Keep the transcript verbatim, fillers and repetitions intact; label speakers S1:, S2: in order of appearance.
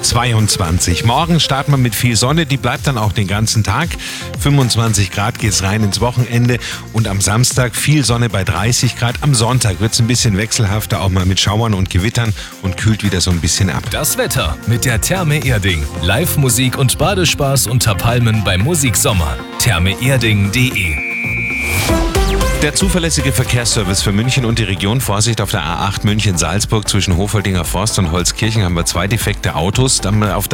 S1: zweiundzwanzig. Morgen starten wir mit viel Sonne, die bleibt dann auch den ganzen Tag. fünfundzwanzig Grad geht's rein ins Wochenende und am Samstag viel Sonne bei dreißig Grad. Am Sonntag wird's ein bisschen wechselhafter, auch mal mit Schauern und Gewittern und kühlt wieder so ein bisschen ab.
S2: Das Wetter mit der Therme Erding. Live-Musik und Badespaß unter Palmen beim Musiksommer. therme erding punkt de.
S1: Der zuverlässige Verkehrsservice für München und die Region. Vorsicht, auf der A acht München-Salzburg zwischen Hofoldinger Forst und Holzkirchen haben wir zwei defekte Autos. Dann auf der